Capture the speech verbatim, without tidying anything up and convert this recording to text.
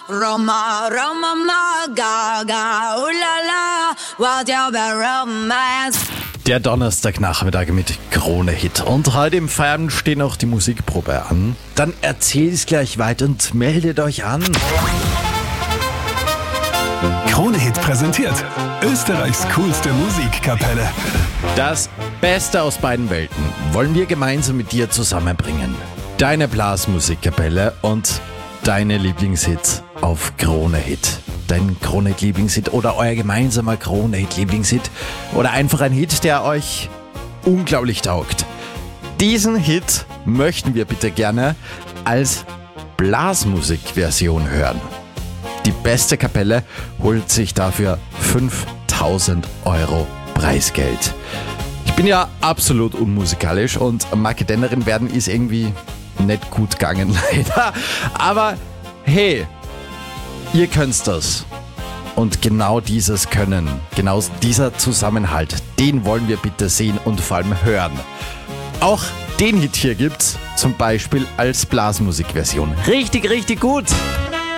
Roma, Roma, ma, ga, ga, ulala, what your romance. Der Donnerstagnachmittag mit Krone-Hit. Und heute im Feierabend steht noch die Musikprobe an. Dann erzähl's gleich weiter und meldet euch an. Krone-Hit präsentiert Österreichs coolste Musikkapelle. Das Beste aus beiden Welten wollen wir gemeinsam mit dir zusammenbringen. Deine Blasmusikkapelle und deine Lieblingshits auf Krone-Hit. Dein Krone-Hit-Lieblingshit oder euer gemeinsamer Krone-Hit-Lieblingshit oder einfach ein Hit, der euch unglaublich taugt. Diesen Hit möchten wir bitte gerne als Blasmusik-Version hören. Die beste Kapelle holt sich dafür fünftausend Euro Preisgeld. Ich bin ja absolut unmusikalisch und Marketenderin werden ist irgendwie nicht gut gegangen, leider. Aber hey, ihr könnt das. Und genau dieses Können, genau dieser Zusammenhalt, den wollen wir bitte sehen und vor allem hören. Auch den Hit hier gibt's zum Beispiel als Blasmusikversion. Richtig, richtig gut.